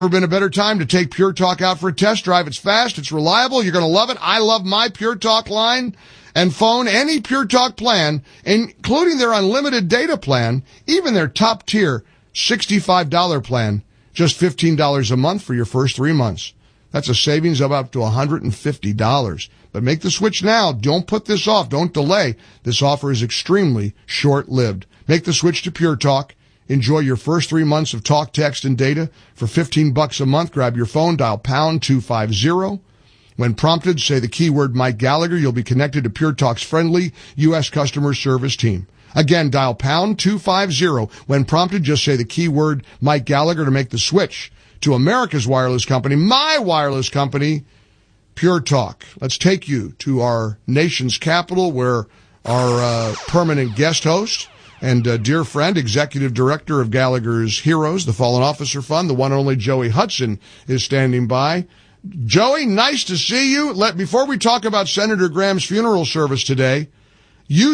Never been a better time to take Pure Talk out for a test drive. It's fast, it's reliable, you're going to love it. I love my Pure Talk line and phone. Any Pure Talk plan, including their unlimited data plan, even their top tier $65 plan, just $15 a month for your first 3 months. That's a savings of up to $150. But make the switch now. Don't put this off. Don't delay. This offer is extremely short-lived. Make the switch to Pure Talk. Enjoy your first 3 months of talk, text, and data for $15 a month. Grab your phone, dial pound 250. When prompted, say the keyword Mike Gallagher. You'll be connected to Pure Talk's friendly U.S. customer service team. Again, dial pound 250. When prompted, just say the keyword Mike Gallagher to make the switch to America's wireless company, my wireless company, Pure Talk. Let's take you to our nation's capital where our permanent guest host and dear friend, executive director of Gallagher's Heroes, the Fallen Officer Fund, the one and only Joey Hudson, is standing by. Joey, nice to see you. Before we talk about Senator Graham's funeral service today, you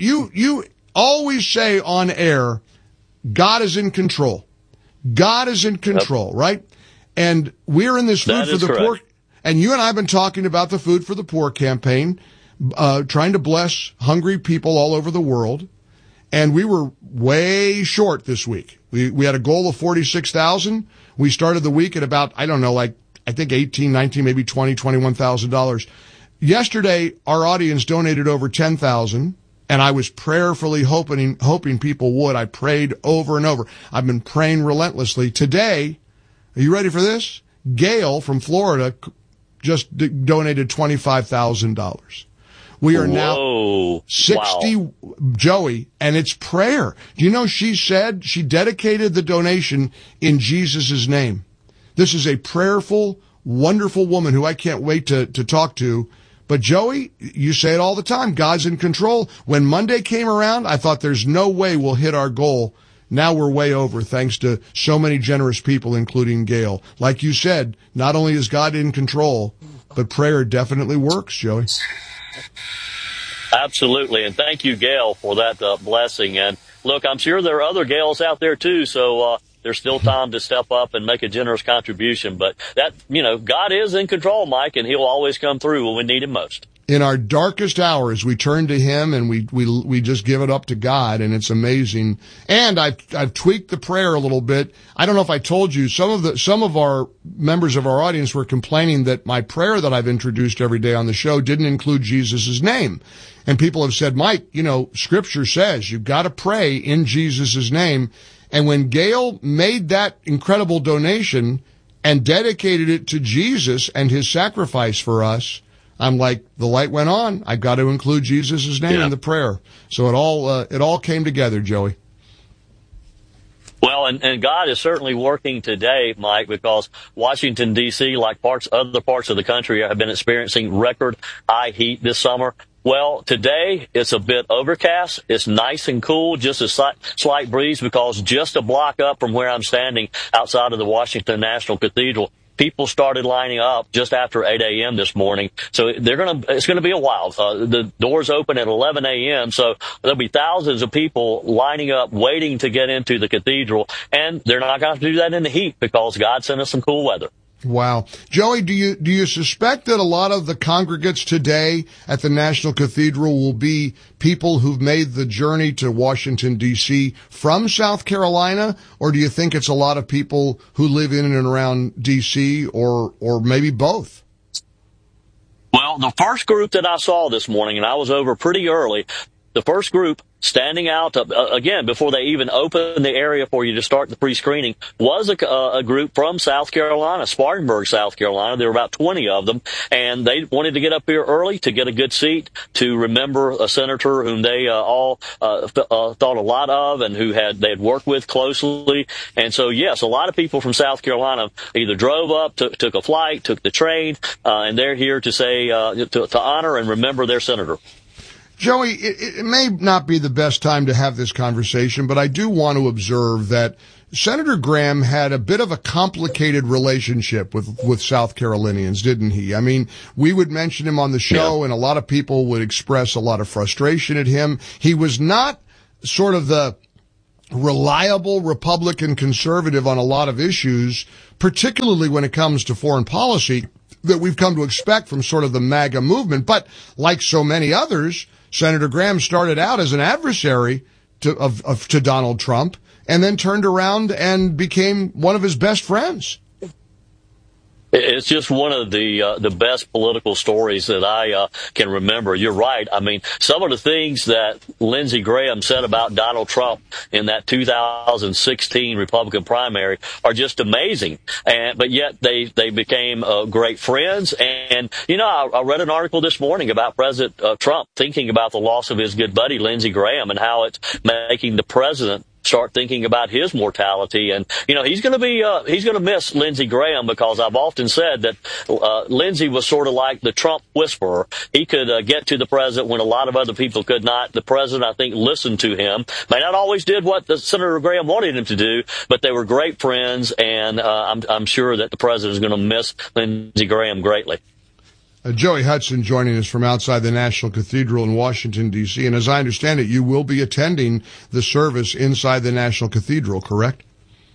always say on air, God is in control. God is in control, yep. Right? And we're in this Food for the Poor. And you and I have been talking about the Food for the Poor campaign, trying to bless hungry people all over the world. And we were way short this week. We had a goal of 46,000. We started the week at about, I think 18, 19, maybe $20, $21,000. Yesterday, our audience donated over 10,000. And I was prayerfully hoping people would. I prayed over and over. I've been praying relentlessly. Today, are you ready for this? Gail from Florida just donated $25,000. We are now 60, wow. Joey, and it's prayer. Do you know she said she dedicated the donation in Jesus' name? This is a prayerful, wonderful woman who I can't wait to talk to. But Joey, you say it all the time, God's in control. When Monday came around, I thought there's no way we'll hit our goal. Now we're way over thanks to so many generous people, including Gail. Like you said, not only is God in control, but prayer definitely works, Joey. Absolutely. And thank you, Gail, for that blessing. And look, I'm sure there are other Gails out there too. So, there's still time to step up and make a generous contribution. But God is in control, Mike, and he'll always come through when we need him most. In our darkest hours, we turn to him and we just give it up to God, and it's amazing. And I've tweaked the prayer a little bit. I don't know if I told you, some of our members of our audience were complaining that my prayer that I've introduced every day on the show didn't include Jesus' name. And people have said, Mike, Scripture says you've got to pray in Jesus' name. And when Gail made that incredible donation and dedicated it to Jesus and his sacrifice for us, I'm like, the light went on. I've got to include Jesus' name in the prayer. So it all came together, Joey. Well, and God is certainly working today, Mike, because Washington, D.C., like other parts of the country, have been experiencing record high heat this summer. Well, today it's a bit overcast. It's nice and cool, just a slight breeze, because just a block up from where I'm standing outside of the Washington National Cathedral, people started lining up just after 8 a.m. this morning. So it's going to be a while. The doors open at 11 a.m. So there'll be thousands of people lining up, waiting to get into the cathedral. And they're not going to do that in the heat because God sent us some cool weather. Wow. Joey, do you suspect that a lot of the congregants today at the National Cathedral will be people who've made the journey to Washington, D.C. from South Carolina? Or do you think it's a lot of people who live in and around D.C. or maybe both? Well, the first group that I saw this morning, and I was over pretty early, the first group standing out, again, before they even opened the area for you to start the pre-screening, was a group from South Carolina, Spartanburg, South Carolina. There were about 20 of them, and they wanted to get up here early to get a good seat, to remember a senator whom they all thought a lot of and who they had worked with closely. And so, yes, a lot of people from South Carolina either drove up, took a flight, took the train, and they're here to say, to honor and remember their senator. Joey, it may not be the best time to have this conversation, but I do want to observe that Senator Graham had a bit of a complicated relationship with South Carolinians, didn't he? I mean, we would mention him on the show, and a lot of people would express a lot of frustration at him. He was not sort of the reliable Republican conservative on a lot of issues, particularly when it comes to foreign policy, that we've come to expect from sort of the MAGA movement. But like so many others, Senator Graham started out as an adversary to Donald Trump and then turned around and became one of his best friends. It's just one of the best political stories that I can remember. You're right. I mean, some of the things that Lindsey Graham said about Donald Trump in that 2016 Republican primary are just amazing. But yet they became great friends. And I read an article this morning about President Trump thinking about the loss of his good buddy Lindsey Graham and how it's making the president start thinking about his mortality. And, he's going to miss Lindsey Graham, because I've often said that Lindsey was sort of like the Trump whisperer. He could get to the president when a lot of other people could not. The president, I think, listened to him. May not always did what Senator Graham wanted him to do, but they were great friends, and I'm sure that the president is going to miss Lindsey Graham greatly. Joey Hudson joining us from outside the National Cathedral in Washington, D.C. And as I understand it, you will be attending the service inside the National Cathedral, correct?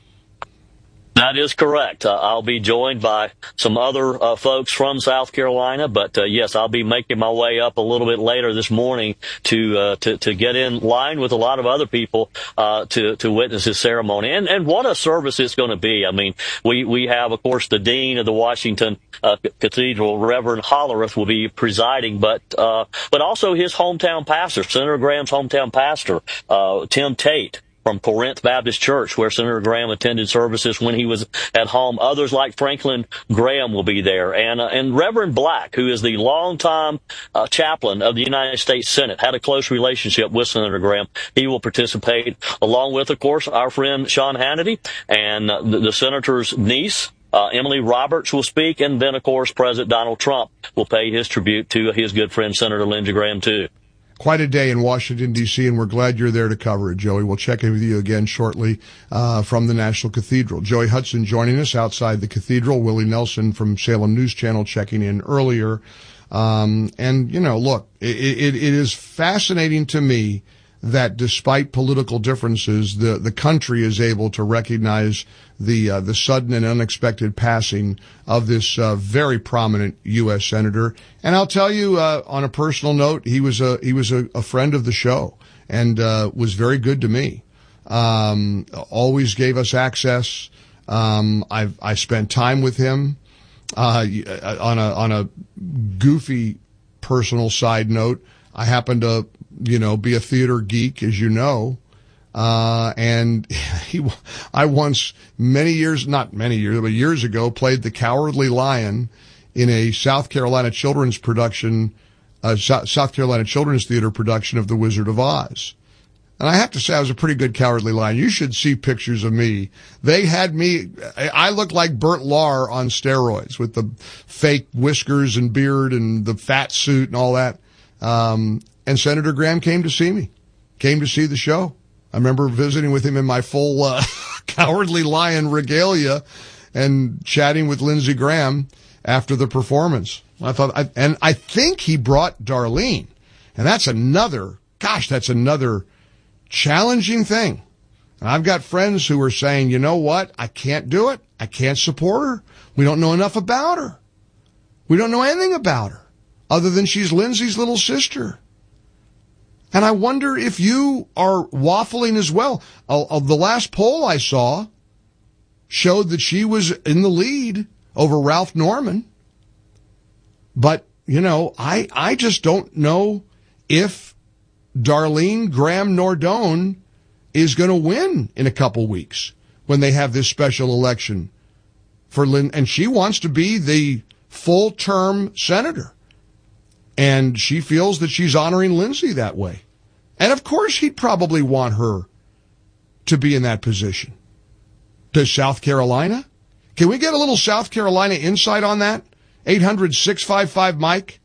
That is correct. I'll be joined by some other folks from South Carolina, but yes, I'll be making my way up a little bit later this morning to get in line with a lot of other people to witness this ceremony. And what a service it's going to be. I mean, we have, of course, the Dean of the Washington Cathedral, Reverend Hollerith, will be presiding, but also his hometown pastor, Senator Graham's hometown pastor, Tim Tate, from Corinth Baptist Church, where Senator Graham attended services when he was at home. Others like Franklin Graham will be there. And Reverend Black, who is the longtime chaplain of the United States Senate, had a close relationship with Senator Graham. He will participate, along with, of course, our friend Sean Hannity and the senator's niece, Emily Roberts, will speak. And then, of course, President Donald Trump will pay his tribute to his good friend, Senator Lindsey Graham, too. Quite a day in Washington, D.C., and we're glad you're there to cover it, Joey. We'll check in with you again shortly from the National Cathedral. Joey Hudson joining us outside the cathedral. Willie Nelson from Salem News Channel checking in earlier. Look, it is fascinating to me that despite political differences, the country is able to recognize the sudden and unexpected passing of this very prominent U.S. senator. And I'll tell you, on a personal note, he was a friend of the show and was very good to me. Always gave us access. I spent time with him on a goofy personal side note. I happen to be a theater geek, as you know. And I once, years ago, played the Cowardly Lion in a South Carolina Children's production, South Carolina Children's Theater production of The Wizard of Oz. And I have to say, I was a pretty good Cowardly Lion. You should see pictures of me. They had me, I looked like Burt Lahr on steroids with the fake whiskers and beard and the fat suit and all that. And Senator Graham came to see me, came to see the show. I remember visiting with him in my full Cowardly Lion regalia and chatting with Lindsey Graham after the performance. I think he brought Darlene. And that's another challenging thing. And I've got friends who are saying, you know what? I can't do it. I can't support her. We don't know enough about her. We don't know anything about her other than she's Lindsey's little sister. And I wonder if you are waffling as well. The last poll I saw showed that she was in the lead over Ralph Norman. But, I just don't know if Darlene Graham Nordone is going to win in a couple weeks when they have this special election for Lynn. And she wants to be the full-term senator. And she feels that she's honoring Lindsey that way. And of course he'd probably want her to be in that position. Does South Carolina? Can we get a little South Carolina insight on that? 800-655-MIKE.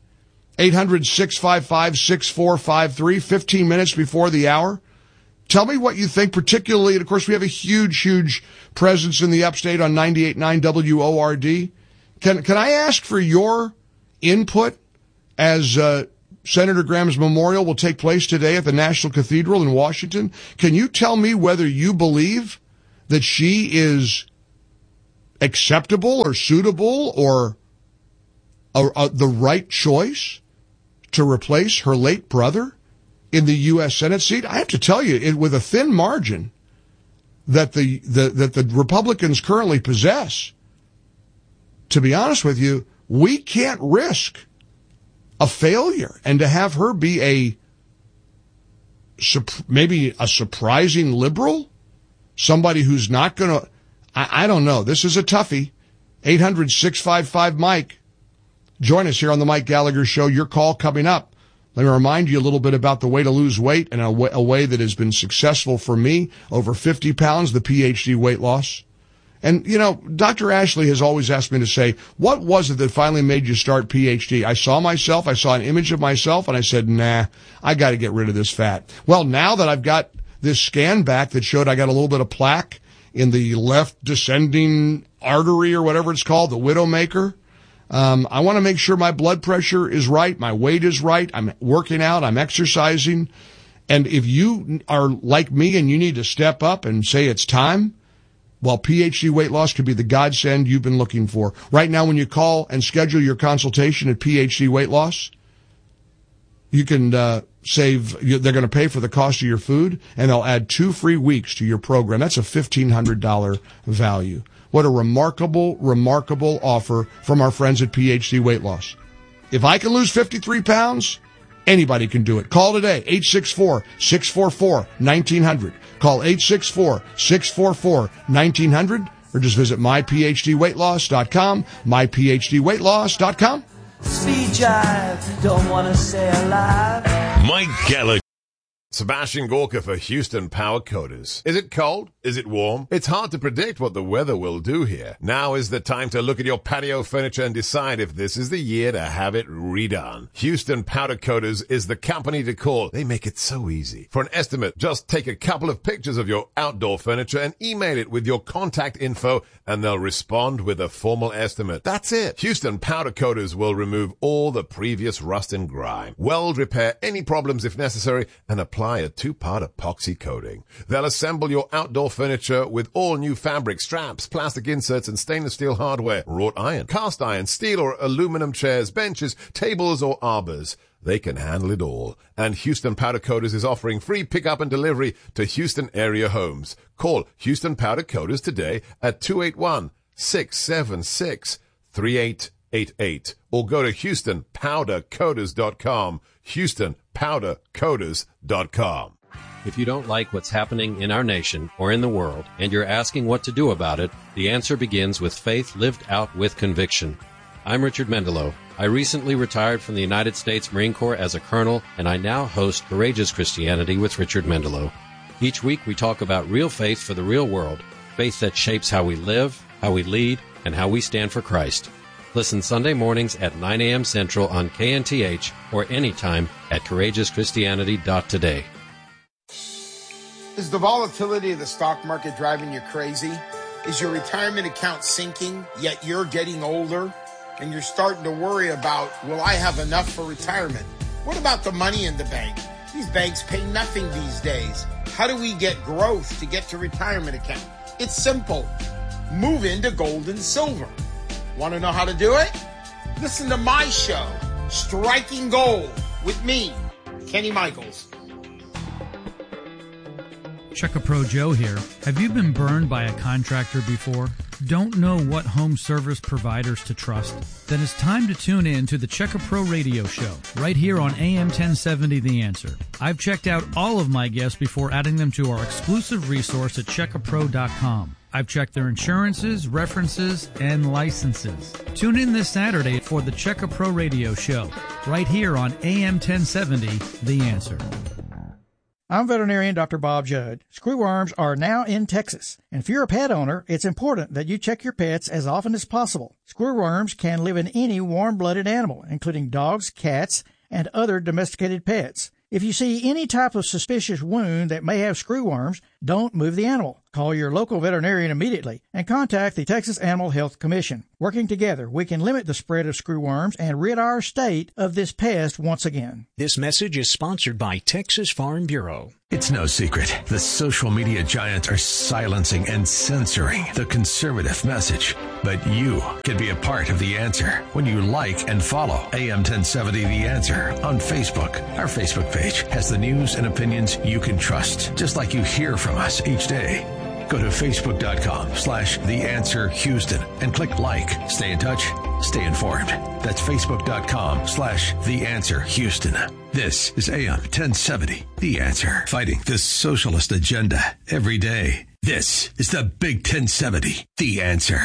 800-655-6453, 15 minutes before the hour. Tell me what you think, particularly, and of course we have a huge presence in the upstate on 98.9 WORD. Can I ask for your input as Senator Graham's memorial will take place today at the National Cathedral in Washington. Can you tell me whether you believe that she is acceptable or suitable or the right choice to replace her late brother in the U.S. Senate seat? I have to tell you, with a thin margin that the Republicans currently possess, to be honest with you, we can't risk a failure. And to have her be maybe a surprising liberal, somebody who's not going to, I don't know. This is a toughie. 800-655-MIKE. Join us here on the Mike Gallagher Show. Your call coming up. Let me remind you a little bit about the way to lose weight and a way that has been successful for me. Over 50 pounds, the PhD weight loss. And, you know, Dr. Ashley has always asked me to say, what was it that finally made you start PhD? I saw an image of myself, and I said, nah, I got to get rid of this fat. Well, now that I've got this scan back that showed I got a little bit of plaque in the left descending artery or whatever it's called, the widowmaker, I want to make sure my blood pressure is right, my weight is right, I'm working out, I'm exercising. And if you are like me and you need to step up and say it's time, well, PhD weight loss could be the godsend you've been looking for. Right now, when you call and schedule your consultation at PhD Weight Loss, you can they're going to pay for the cost of your food, and they'll add 2 free weeks to your program. That's a $1,500 value. What a remarkable, remarkable offer from our friends at PhD Weight Loss. If I can lose 53 pounds, anybody can do it. Call today, 864-644-1900. Call 864-644-1900, or just visit myphdweightloss.com, myphdweightloss.com. Speed jive, don't want to stay alive. Mike Gallagher. Sebastian Gorka for Houston Power Coaters. Is it cold? Is it warm? It's hard to predict what the weather will do here. Now is the time to look at your patio furniture and decide if this is the year to have it redone. Houston Powder Coaters is the company to call. They make it so easy. For an estimate, just take a couple of pictures of your outdoor furniture and email it with your contact info, and they'll respond with a formal estimate. That's it. Houston Powder Coaters will remove all the previous rust and grime, weld repair any problems if necessary, and apply a 2-part epoxy coating. They'll assemble your outdoor furniture with all new fabric, straps, plastic inserts, and stainless steel hardware, wrought iron, cast iron, steel or aluminum chairs, benches, tables, or arbors. They can handle it all. And Houston Powder Coaters is offering free pickup and delivery to Houston area homes. Call Houston Powder Coaters today at 281-676-3888 or go to HoustonPowderCoaters.com. HoustonPowderCoaters.com. If you don't like what's happening in our nation or in the world, and you're asking what to do about it, the answer begins with faith lived out with conviction. I'm Richard Mendelow. I recently retired from the United States Marine Corps as a colonel, and I now host Courageous Christianity with Richard Mendelow. Each week we talk about real faith for the real world, faith that shapes how we live, how we lead, and how we stand for Christ. Listen Sunday mornings at 9 a.m. Central on KNTH or anytime at CourageousChristianity.today. Is the volatility of the stock market driving you crazy? Is your retirement account sinking, yet you're getting older? And you're starting to worry about, will I have enough for retirement? What about the money in the bank? These banks pay nothing these days. How do we get growth to get to retirement account? It's simple. Move into gold and silver. Want to know how to do it? Listen to my show, Striking Gold, with me, Kenny Michaels. Check-A-Pro Joe here. Have you been burned by a contractor before? Don't know what home service providers to trust? Then it's time to tune in to the Check-A-Pro radio show, right here on AM 1070 The Answer. I've checked out all of my guests before adding them to our exclusive resource at checkapro.com. I've checked their insurances, references, and licenses. Tune in this Saturday for the Check-A-Pro radio show, right here on AM 1070 The Answer. I'm veterinarian Dr. Bob Judd. Screwworms are now in Texas. And if you're a pet owner, it's important that you check your pets as often as possible. Screwworms can live in any warm-blooded animal, including dogs, cats, and other domesticated pets. If you see any type of suspicious wound that may have screwworms, Don't move the animal. Call your local veterinarian immediately and contact the Texas Animal Health Commission. Working together, we can limit the spread of screwworms and rid our state of this pest once again. This message is sponsored by Texas Farm Bureau. It's no secret. The social media giants are silencing and censoring the conservative message. But you can be a part of the answer when you like and follow AM 1070 The Answer on Facebook. Our Facebook page has the news and opinions you can trust, just like you hear from us each day. Go to Facebook.com/TheAnswerHouston and click like. Stay in touch. Stay informed. That's Facebook.com/TheAnswerHouston. This is AM 1070, The Answer. Fighting the socialist agenda every day. This is the Big 1070, The Answer.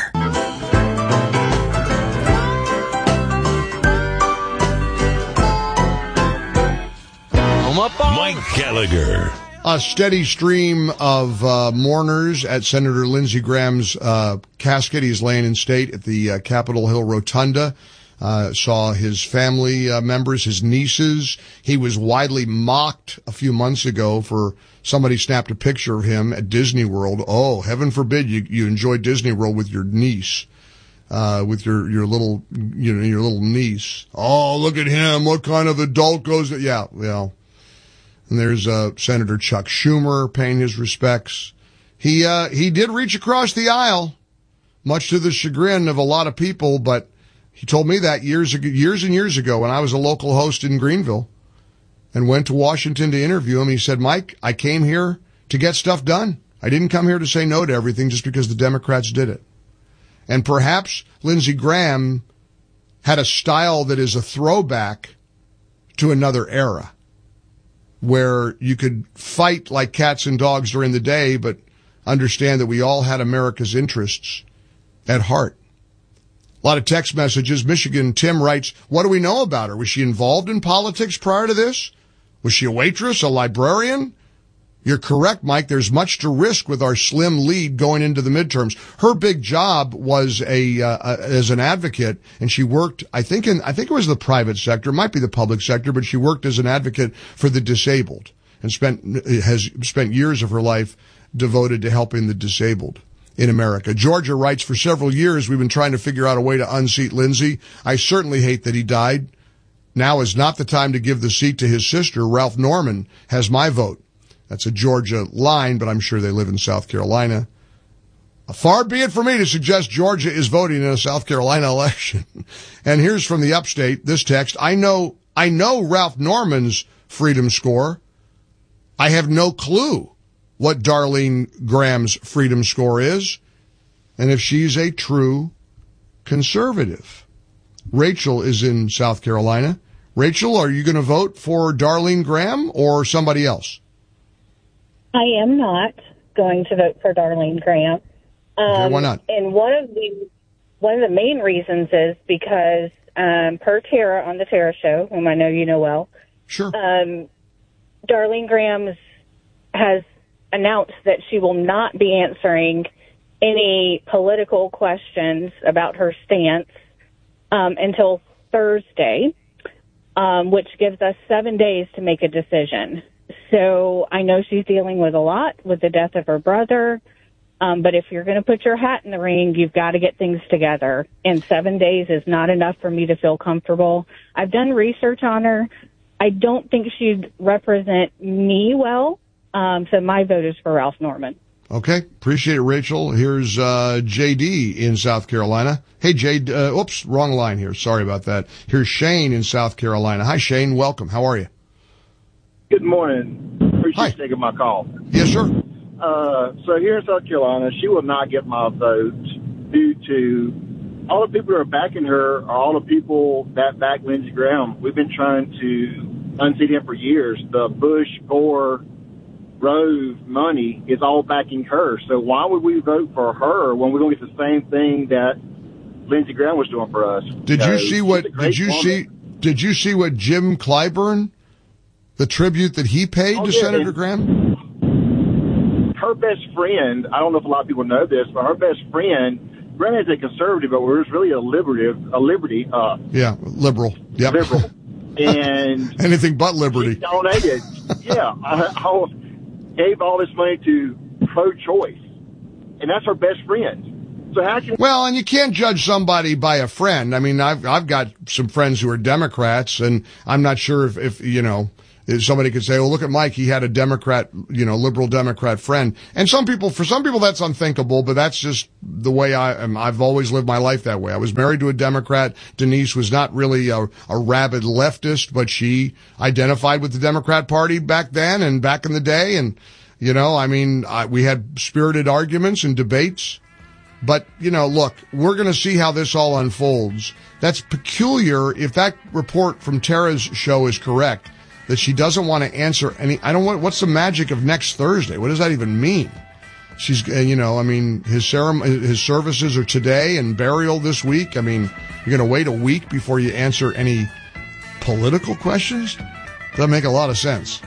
Mike Gallagher. A steady stream of mourners at Senator Lindsey Graham's casket. He's laying in state at the Capitol Hill Rotunda. Saw his family members, his nieces. He was widely mocked a few months ago for somebody snapped a picture of him at Disney World. Oh, heaven forbid you enjoy Disney World with your niece. With your little, your little niece. Oh, look at him. What kind of adult goes to, yeah, well. And there's Senator Chuck Schumer paying his respects. He did reach across the aisle, much to the chagrin of a lot of people, but he told me that years and years ago when I was a local host in Greenville and went to Washington to interview him. He said, Mike, I came here to get stuff done. I didn't come here to say no to everything just because the Democrats did it. And perhaps Lindsey Graham had a style that is a throwback to another era, where you could fight like cats and dogs during the day, but understand that we all had America's interests at heart. A lot of text messages. Michigan Tim writes, what do we know about her? Was she involved in politics prior to this? Was she a waitress, a librarian? You're correct, Mike. There's much to risk with our slim lead going into the midterms. Her big job was as an advocate, and she worked, I think it was the private sector, it might be the public sector, but she worked as an advocate for the disabled and has spent years of her life devoted to helping the disabled in America. Georgia writes, for several years we've been trying to figure out a way to unseat Lindsey. I certainly hate that he died. Now is not the time to give the seat to his sister. Ralph Norman has my vote. That's a Georgia line, but I'm sure they live in South Carolina. Far be it for me to suggest Georgia is voting in a South Carolina election. And here's from the upstate, this text. I know Ralph Norman's freedom score. I have no clue what Darlene Graham's freedom score is, and if she's a true conservative. Rachel is in South Carolina. Rachel, are you going to vote for Darlene Graham or somebody else? I am not going to vote for Darlene Graham. Okay, why not? And one of the main reasons is because per Tara on the Tara Show, whom I know you know well, sure, Darlene Graham has announced that she will not be answering any political questions about her stance until Thursday, which gives us 7 days to make a decision. So I know she's dealing with a lot with the death of her brother. But if you're going to put your hat in the ring, you've got to get things together. And 7 days is not enough for me to feel comfortable. I've done research on her. I don't think she'd represent me well. So my vote is for Ralph Norman. Okay. Appreciate it, Rachel. Here's JD in South Carolina. Hey, Jade. Oops, wrong line here. Sorry about that. Here's Shane in South Carolina. Hi, Shane. Welcome. How are you? Good morning. Appreciate you taking my call. Yes, sir. So here in South Carolina, she will not get my vote due to all the people who are backing her are all the people that back Lindsey Graham. We've been trying to unseat him for years. The Bush, Gore, Rove money is all backing her. So why would we vote for her when we're going to get the same thing that Lindsey Graham was doing for us? Did you see what Jim Clyburn, the tribute that he paid to Senator Graham? Her best friend, I don't know if a lot of people know this, but her best friend, granted is a conservative, but was really a liberal. Yep. Liberal. And anything but liberty. He donated. Yeah. I gave all this money to pro-choice, and that's her best friend. So how can... Well, and you can't judge somebody by a friend. I mean, I've got some friends who are Democrats, and I'm not sure if if somebody could say, well, look at Mike, he had a Democrat, liberal Democrat friend. And for some people that's unthinkable, but that's just the way I am. I've always lived my life that way. I was married to a Democrat. Denise was not really a rabid leftist, but she identified with the Democrat Party back then and back in the day. And, we had spirited arguments and debates. But, look, we're going to see how this all unfolds. That's peculiar if that report from Tara's show is correct, that she doesn't want to answer what's the magic of next Thursday? What does that even mean? She's, his services are today and burial this week. I mean, you're going to wait a week before you answer any political questions? Doesn't make a lot of sense.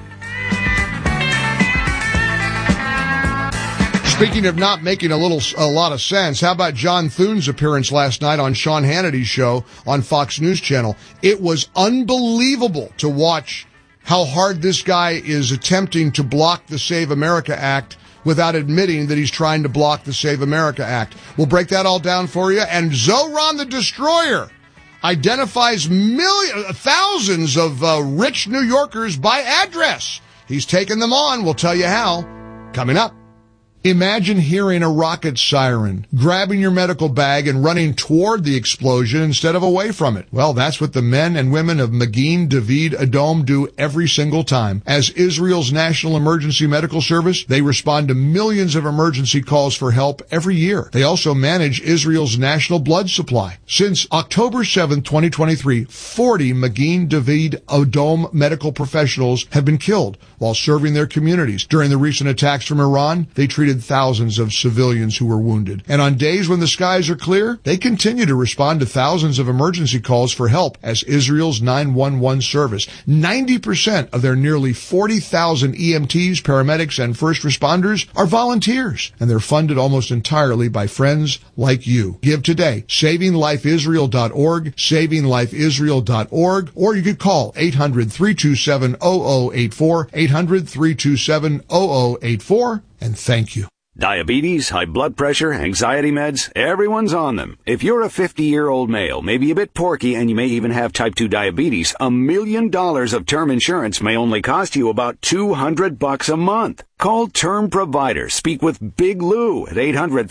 Speaking of not making a lot of sense, how about John Thune's appearance last night on Sean Hannity's show on Fox News Channel? It was unbelievable to watch how hard this guy is attempting to block the Save America Act without admitting that he's trying to block the Save America Act. We'll break that all down for you. And Zoran the Destroyer identifies thousands of rich New Yorkers by address. He's taken them on. We'll tell you how. Coming up. Imagine hearing a rocket siren, grabbing your medical bag and running toward the explosion instead of away from it. Well, that's what the men and women of Magen David Adom do every single time. As Israel's National Emergency Medical Service, they respond to millions of emergency calls for help every year. They also manage Israel's national blood supply. Since October 7, 2023, 40 Magen David Adom medical professionals have been killed while serving their communities. During the recent attacks from Iran, they treated thousands of civilians who were wounded. And on days when the skies are clear, they continue to respond to thousands of emergency calls for help as Israel's 911 service. 90% of their nearly 40,000 EMTs, paramedics, and first responders are volunteers, and they're funded almost entirely by friends like you. Give today. SavingLifeIsrael.org, SavingLifeIsrael.org, or you could call 800-327-0084, 800-327-0084, and thank you. Diabetes, high blood pressure, anxiety meds, everyone's on them. If you're a 50-year-old male, maybe a bit porky, and you may even have type 2 diabetes, $1 million of term insurance may only cost you about $200 a month. Call Term Provider. Speak with Big Lou at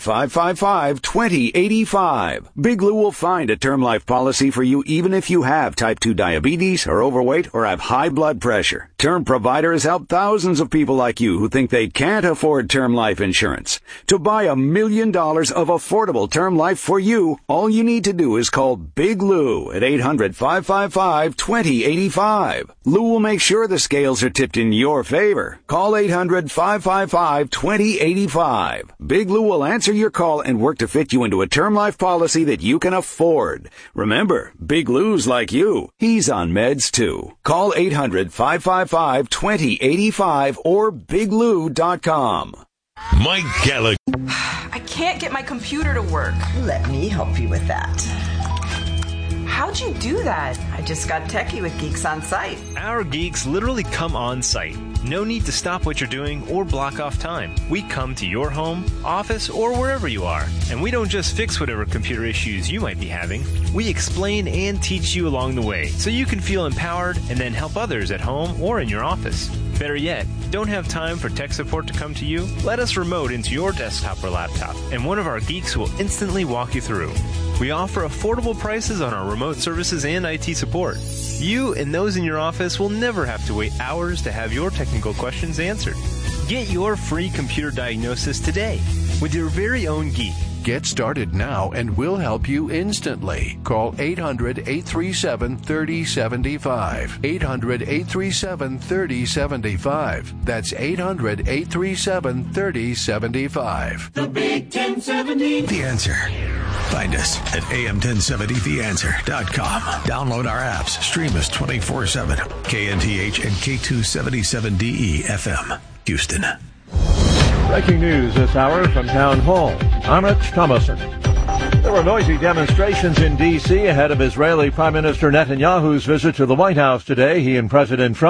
800-555-2085. Big Lou will find a term life policy for you even if you have type 2 diabetes, are overweight, or have high blood pressure. Term Provider has helped thousands of people like you who think they can't afford term life insurance. To buy $1 million of affordable term life for you, all you need to do is call Big Lou at 800-555-2085. Lou will make sure the scales are tipped in your favor. Call 800-555-2085. Big Lou will answer your call and work to fit you into a term life policy that you can afford. Remember, Big Lou's like you. He's on meds too. Call 800-555-2085 or biglou.com. Mike Gallagher. I can't get my computer to work. Let me help you with that. How'd you do that? I just got techie with Geeks on Site. Our geeks literally come on site. No need to stop what you're doing or block off time. We come to your home, office, or wherever you are. And we don't just fix whatever computer issues you might be having. We explain and teach you along the way so you can feel empowered and then help others at home or in your office. Better yet, don't have time for tech support to come to you? Let us remote into your desktop or laptop, and one of our geeks will instantly walk you through. We offer affordable prices on our remote services and IT support. You and those in your office will never have to wait hours to have your technical questions answered. Get your free computer diagnosis today with your very own geek. Get started now and we'll help you instantly. Call 800-837-3075. 800-837-3075. That's 800-837-3075. The Big 1070. The Answer. Find us at am1070theanswer.com. Download our apps. Stream us 24/7. KNTH and K277DE FM. Houston. Breaking news this hour from Town Hall. I'm Rich Thomason. There were noisy demonstrations in D.C. ahead of Israeli Prime Minister Netanyahu's visit to the White House today. He and President Trump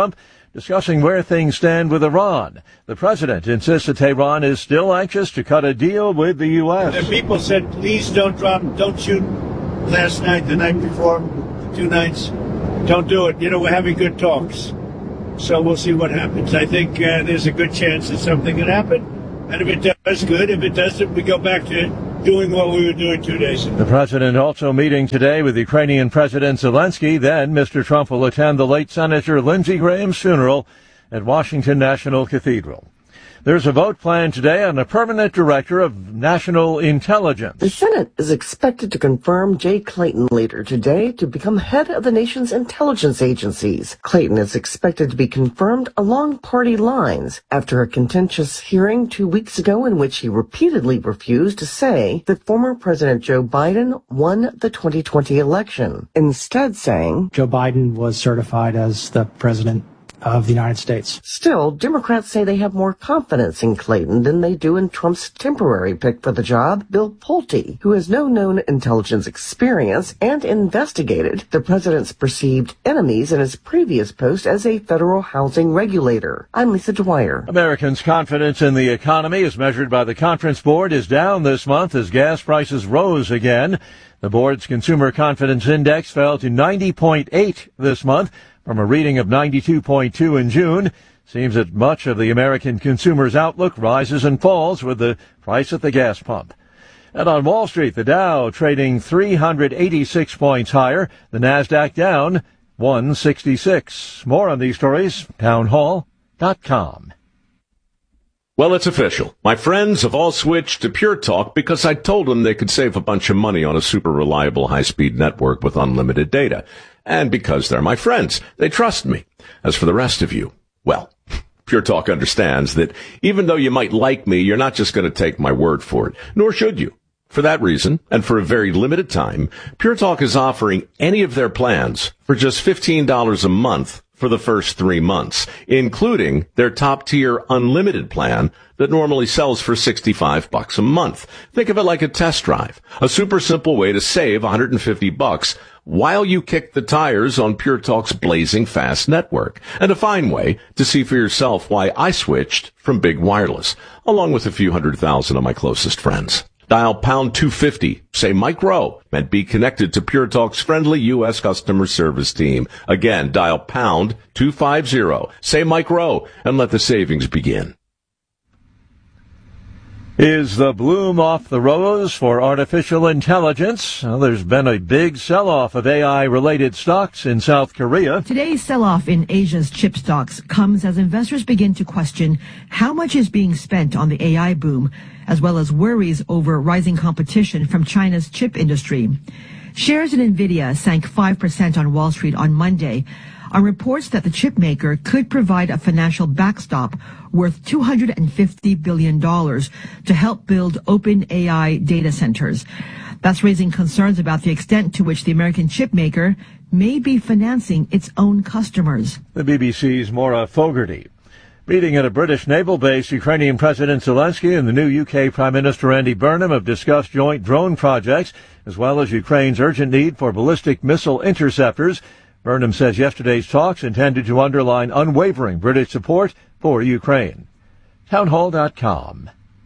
discussing where things stand with Iran. The president insists that Tehran is still anxious to cut a deal with the U.S. The people said, please don't shoot last night, the night before, 2 nights. Don't do it. We're having good talks. So we'll see what happens. I think there's a good chance that something can happen. And if it does, good. If it doesn't, we go back to doing what we were doing 2 days ago. The president also meeting today with Ukrainian President Zelensky. Then Mr. Trump will attend the late Senator Lindsey Graham's funeral at Washington National Cathedral. There's a vote planned today on a permanent director of national intelligence. The Senate is expected to confirm Jay Clayton later today to become head of the nation's intelligence agencies. Clayton is expected to be confirmed along party lines after a contentious hearing 2 weeks ago in which he repeatedly refused to say that former President Joe Biden won the 2020 election, instead saying Joe Biden was certified as the president of the United States. Still, Democrats say they have more confidence in Clayton than they do in Trump's temporary pick for the job, Bill Pulte, who has no known intelligence experience and investigated the president's perceived enemies in his previous post as a federal housing regulator. I'm Lisa Dwyer. Americans' confidence in the economy, as measured by the Conference Board, is down this month as gas prices rose again. The board's Consumer Confidence Index fell to 90.8 this month, from a reading of 92.2 in June. Seems that much of the American consumer's outlook rises and falls with the price at the gas pump. And on Wall Street, the Dow trading 386 points higher, the Nasdaq down 166. More on these stories, townhall.com. Well, it's official. My friends have all switched to Pure Talk because I told them they could save a bunch of money on a super reliable high-speed network with unlimited data. And because they're my friends, they trust me. As for the rest of you, well, Pure Talk understands that even though you might like me, you're not just going to take my word for it, nor should you. For that reason, and for a very limited time, Pure Talk is offering any of their plans for just $15 a month for the first 3 months, including their top-tier unlimited plan that normally sells for $65 a month. Think of it like a test drive, a super simple way to save $150 while you kick the tires on Pure Talk's blazing fast network, and a fine way to see for yourself why I switched from big wireless, along with a few 100,000 of my closest friends. Dial pound 250, say Mike Rowe, and be connected to Pure Talk's friendly U.S. customer service team. Again, dial pound 250, say Mike Rowe, and let the savings begin. Is the bloom off the rose for artificial intelligence? Well, there's been a big sell-off of AI-related stocks in South Korea. Today's sell-off in Asia's chip stocks comes as investors begin to question how much is being spent on the AI boom, as well as worries over rising competition from China's chip industry. Shares in NVIDIA sank 5% on Wall Street on Monday on reports that the chip maker could provide a financial backstop worth $250 billion to help build open AI data centers. That's raising concerns about the extent to which the American chip maker may be financing its own customers. The BBC's Maura Fogarty. Meeting at a British naval base, Ukrainian President Zelensky and the new UK Prime Minister Andy Burnham have discussed joint drone projects, as well as Ukraine's urgent need for ballistic missile interceptors. Burnham says yesterday's talks intended to underline unwavering British support for Ukraine. Townhall.com.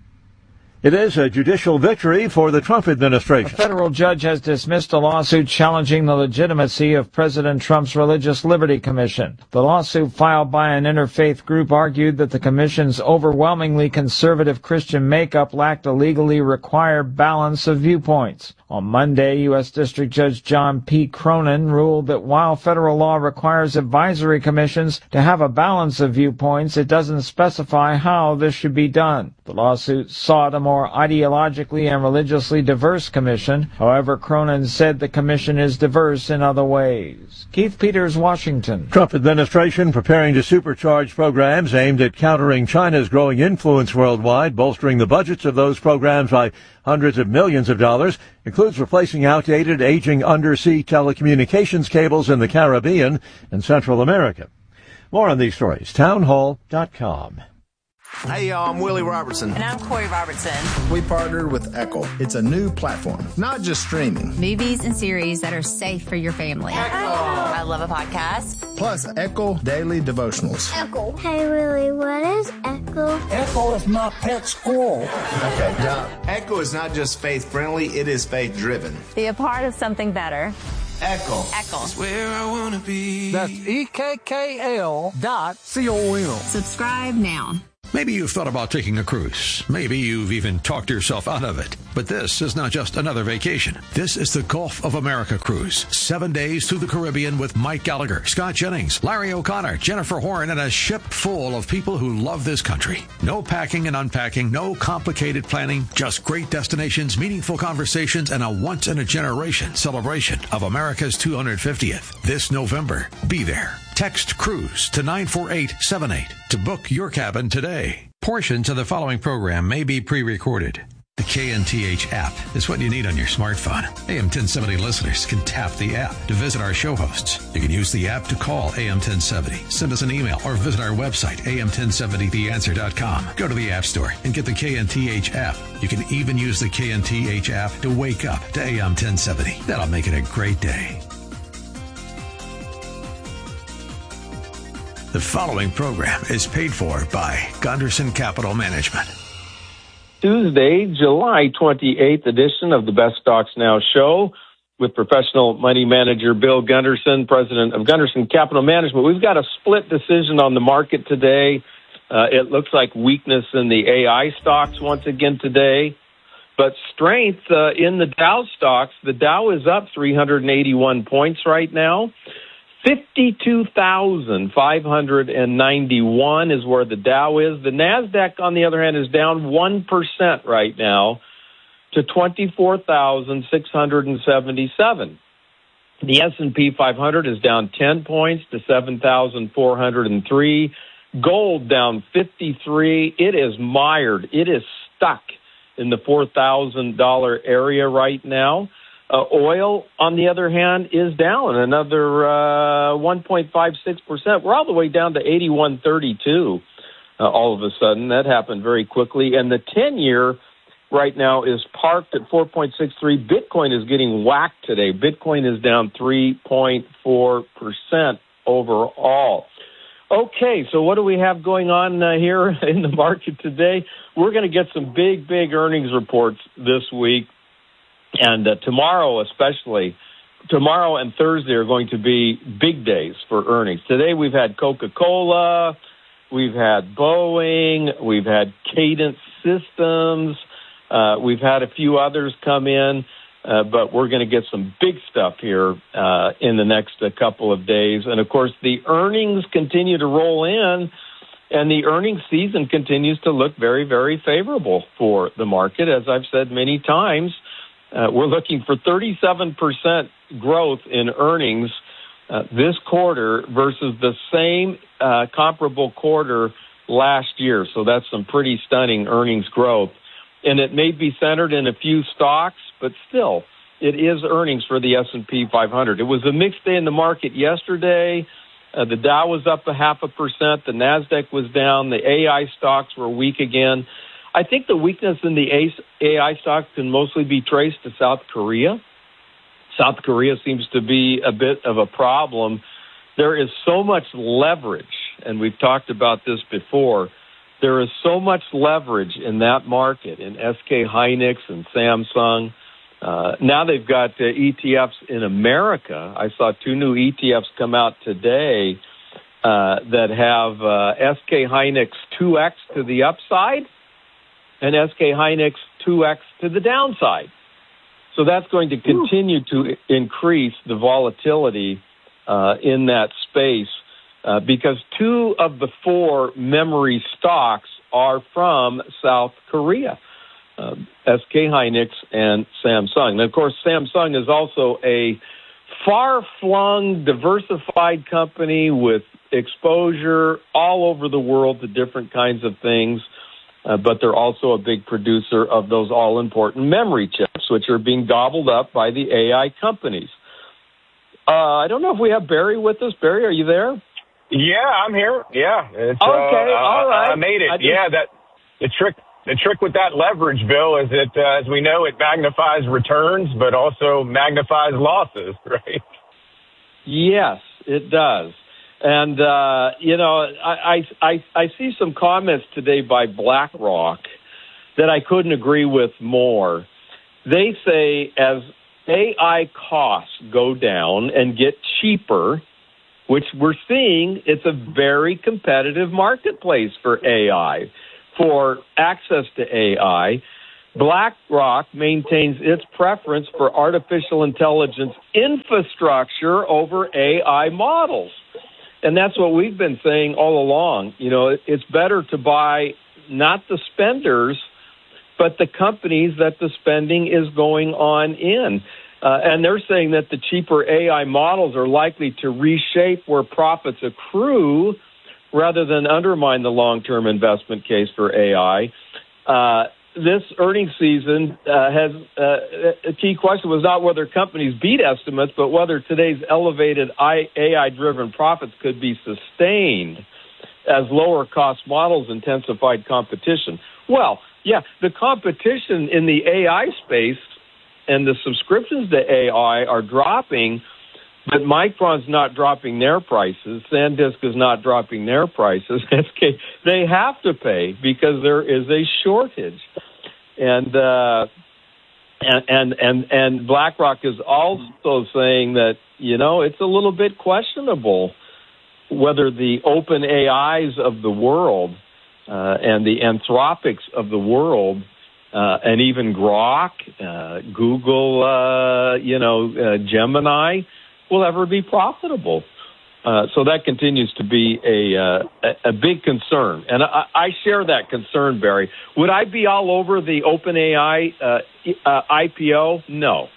It is a judicial victory for the Trump administration. A federal judge has dismissed a lawsuit challenging the legitimacy of President Trump's Religious Liberty Commission. The lawsuit filed by an interfaith group argued that the commission's overwhelmingly conservative Christian makeup lacked a legally required balance of viewpoints. On Monday, U.S. District Judge John P. Cronin ruled that while federal law requires advisory commissions to have a balance of viewpoints, it doesn't specify how this should be done. The lawsuit sought a more ideologically and religiously diverse commission. However, Cronin said the commission is diverse in other ways. Keith Peters, Washington. Trump administration preparing to supercharge programs aimed at countering China's growing influence worldwide, bolstering the budgets of those programs by hundreds of millions of dollars, includes replacing outdated, aging undersea telecommunications cables in the Caribbean and Central America. More on these stories, townhall.com. Hey, y'all, I'm Willie Robertson. And I'm Corey Robertson. We partnered with Echo. It's a new platform, not just streaming. Movies and series that are safe for your family. Echo. I love a podcast. Plus, Echo Daily Devotionals. Echo. Hey, Willie, what is Echo? Echo is my pet squirrel. Okay, now, Echo is not just faith-friendly, it is faith-driven. Be a part of something better. Echo. Echo. That's where I want to be. That's EKKL.com. Subscribe now. Maybe you've thought about taking a cruise. Maybe you've even talked yourself out of it. But this is not just another vacation. This is the Gulf of America cruise. 7 days through the Caribbean with Mike Gallagher, Scott Jennings, Larry O'Connor, Jennifer Horn, and a ship full of people who love this country. No packing and unpacking, no complicated planning, just great destinations, meaningful conversations, and a once-in-a-generation celebration of America's 250th. This November, be there. Text CRUISE to 94878 to book your cabin today. Portions of the following program may be pre-recorded. The KNTH app is what you need on your smartphone. AM 1070 listeners can tap the app to visit our show hosts. You can use the app to call AM 1070, send us an email, or visit our website, am1070theanswer.com. Go to the App Store and get the KNTH app. You can even use the KNTH app to wake up to AM 1070. That'll make it a great day. The following program is paid for by Gunderson Capital Management. Tuesday, July 28th edition of the Best Stocks Now show with professional money manager Bill Gunderson, president of Gunderson Capital Management. We've got a split decision on the market today. It looks like weakness in the AI stocks once again today, but strength in the Dow stocks. The Dow is up 381 points right now. 52,591 is where the Dow is. The NASDAQ, on the other hand, is down 1% right now to 24,677. The S&P 500 is down 10 points to 7,403. Gold down 53. It is mired. It is stuck in the $4,000 area right now. Oil, on the other hand, is down another 1.56%. We're all the way down to 81.32 all of a sudden. That happened very quickly. And the 10-year right now is parked at 4.63. Bitcoin is getting whacked today. Bitcoin is down 3.4% overall. Okay, so what do we have going on here in the market today? We're going to get some big earnings reports this week. And tomorrow especially, tomorrow and Thursday are going to be big days for earnings. Today we've had Coca-Cola, we've had Boeing, we've had Cadence Systems, we've had a few others come in, but we're going to get some big stuff here in the next couple of days. And, of course, the earnings continue to roll in, and the earnings season continues to look very, very favorable for the market. As I've said many times, we're looking for 37% growth in earnings this quarter versus the same comparable quarter last year. So that's some pretty stunning earnings growth. And it may be centered in a few stocks, but still, it is earnings for the S&P 500. It was a mixed day in the market yesterday. The Dow was up 0.5%. The NASDAQ was down. The AI stocks were weak again. I think the weakness in the AI stocks can mostly be traced to South Korea. South Korea seems to be a bit of a problem. There is so much leverage, and we've talked about this before. There is so much leverage in that market, in SK Hynix and Samsung. Now they've got ETFs in America. I saw 2 new ETFs come out today that have SK Hynix 2X to the upside and SK Hynix 2X to the downside. So that's going to continue to increase the volatility in that space because 2 of the 4 memory stocks are from South Korea, SK Hynix and Samsung. And, of course, Samsung is also a far-flung, diversified company with exposure all over the world to different kinds of things. But they're also a big producer of those all-important memory chips, which are being gobbled up by the AI companies. I don't know if we have Barry with us. Barry, are you there? Yeah, I'm here. Yeah. It's, okay, all right. I made it. The trick with that leverage, Bill, is it, as we know, it magnifies returns, but also magnifies losses, right? Yes, it does. And, I see some comments today by BlackRock that I couldn't agree with more. They say as AI costs go down and get cheaper, which we're seeing, it's a very competitive marketplace for AI, for access to AI. BlackRock maintains its preference for artificial intelligence infrastructure over AI models. And that's what we've been saying all along. It's better to buy not the spenders, but the companies that the spending is going on in. And they're saying that the cheaper AI models are likely to reshape where profits accrue rather than undermine the long-term investment case for AI. This earnings season has a key question was not whether companies beat estimates, but whether today's elevated AI-driven profits could be sustained as lower-cost models intensified competition. Well, yeah, the competition in the AI space and the subscriptions to AI are dropping, but Micron's not dropping their prices. SanDisk is not dropping their prices. They have to pay because there is a shortage. And BlackRock is also saying that, it's a little bit questionable whether the open AIs of the world and the Anthropics of the world and even Grok, Google, Gemini will ever be profitable. So that continues to be a big concern. And I share that concern, Barry. Would I be all over the OpenAI IPO? No.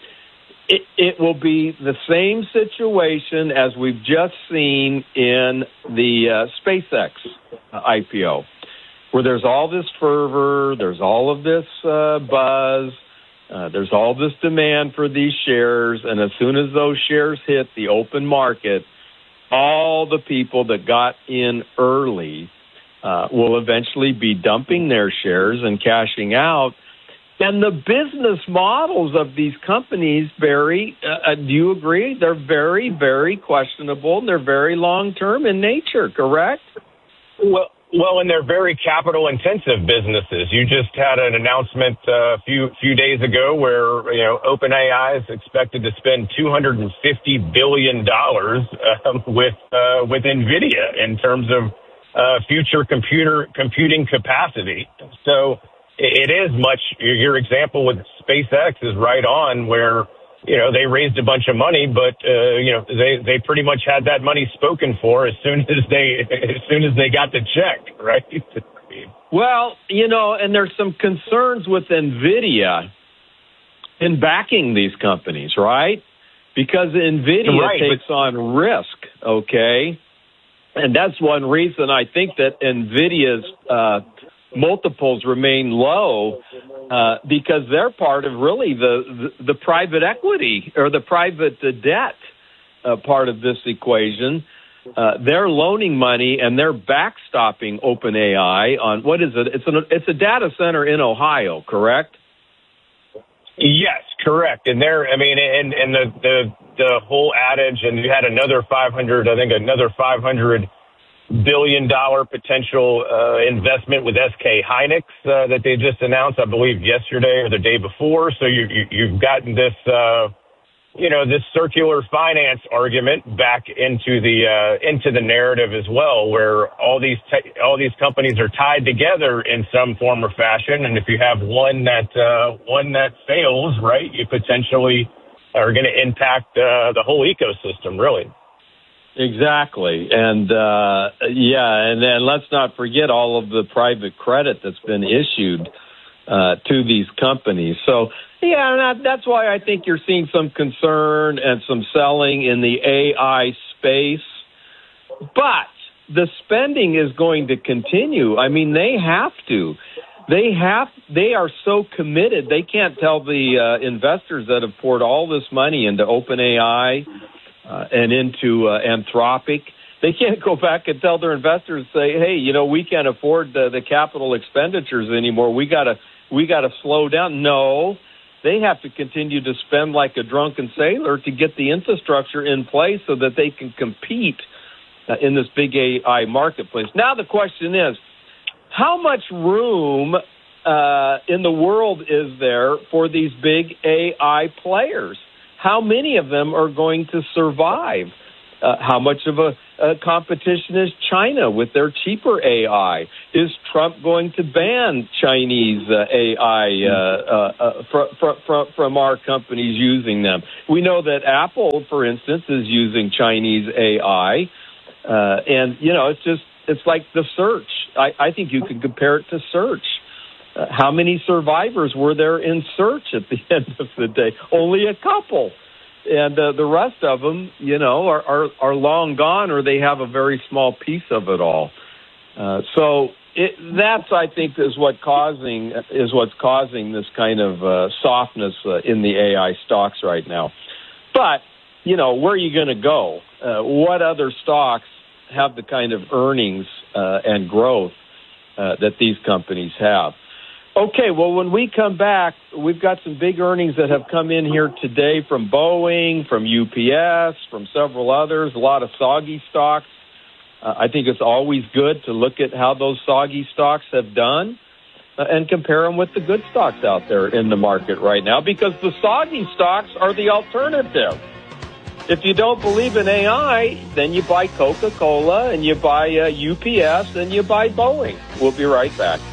It will be the same situation as we've just seen in the SpaceX IPO, where there's all this fervor, there's all of this buzz, there's all this demand for these shares, and as soon as those shares hit the open market, all the people that got in early will eventually be dumping their shares and cashing out. And the business models of these companies, Barry, do you agree? They're very, very questionable, and they're very long-term in nature, correct? Well, and they're very capital-intensive businesses. You just had an announcement a few days ago where OpenAI is expected to spend $250 billion with NVIDIA in terms of future computing capacity. So it is much. Your example with SpaceX is right on, where they raised a bunch of money, but they pretty much had that money spoken for as soon as they got the check, right? Well, and there's some concerns with NVIDIA in backing these companies, right? Because NVIDIA takes on risk, okay? And that's one reason I think that NVIDIA's multiples remain low, because they're part of really the private equity or the private debt part of this equation. They're loaning money and they're backstopping OpenAI on what is it? It's a data center in Ohio, correct? Yes, correct. And the whole adage, and you had another $500 billion potential investment with SK Hynix that they just announced, I believe, yesterday or the day before. So you've gotten this, this circular finance argument back into the narrative as well, where all these companies are tied together in some form or fashion. And if you have one that fails, right, you potentially are going to impact the whole ecosystem, really. Exactly. And, and then let's not forget all of the private credit that's been issued to these companies. So, that's why I think you're seeing some concern and some selling in the AI space. But the spending is going to continue. I mean, they have to. They are so committed. They can't tell the investors that have poured all this money into OpenAI and into Anthropic They can't go back and tell their investors, say, hey, we can't afford the capital expenditures anymore. We gotta slow down. No, they have to continue to spend like a drunken sailor to get the infrastructure in place so that they can compete in this big AI marketplace. Now the question is, how much room in the world is there for these big AI players? How many of them are going to survive? How much of a competition is China with their cheaper AI? Is Trump going to ban Chinese AI from our companies using them? We know that Apple, for instance, is using Chinese AI. And, it's like the search. I think you can compare it to search. How many survivors were there in search at the end of the day? Only a couple. And the rest of them, are long gone, or they have a very small piece of it all. That's, I think, is what's causing this kind of softness in the AI stocks right now. But where are you going to go? What other stocks have the kind of earnings and growth that these companies have? Okay, well, when we come back, we've got some big earnings that have come in here today from Boeing, from UPS, from several others, a lot of soggy stocks. I think it's always good to look at how those soggy stocks have done and compare them with the good stocks out there in the market right now, because the soggy stocks are the alternative. If you don't believe in AI, then you buy Coca-Cola and you buy UPS and you buy Boeing. We'll be right back.